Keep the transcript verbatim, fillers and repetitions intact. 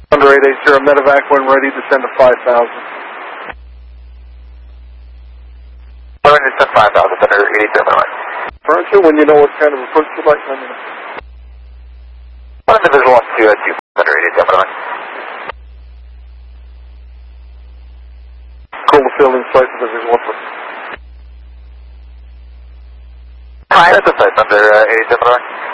Under eight eight zero, medevac when ready, descend to five thousand. When ready, descend five thousand, under eight eight zero. Roger, when you know what kind of approach you'd like, let me know. One individual wants to uh, two under eight eight zero. Call the field in sight for the visual one. Hi, that's the site under uh, eight eight zero.